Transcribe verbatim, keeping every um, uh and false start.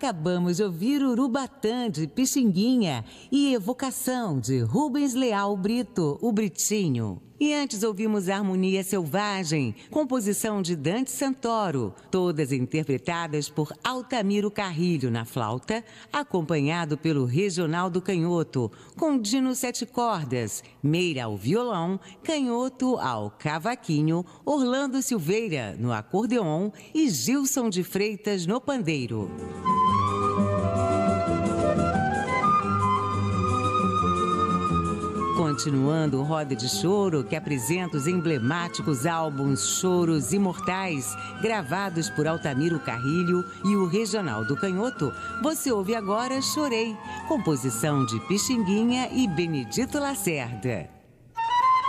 Acabamos de ouvir Urubatã de Pixinguinha e Evocação de Rubens Leal Brito, o Britinho. E antes ouvimos Harmonia Selvagem, composição de Dante Santoro, todas interpretadas por Altamiro Carrilho na flauta, acompanhado pelo Regional do Canhoto, com Dino Sete Cordas, Meira ao violão, Canhoto ao cavaquinho, Orlando Silveira no acordeon e Gilson de Freitas no pandeiro. Continuando o Roda de Choro, que apresenta os emblemáticos álbuns Choros Imortais, gravados por Altamiro Carrilho e o Regional do Canhoto, você ouve agora Chorei, composição de Pixinguinha e Benedito Lacerda.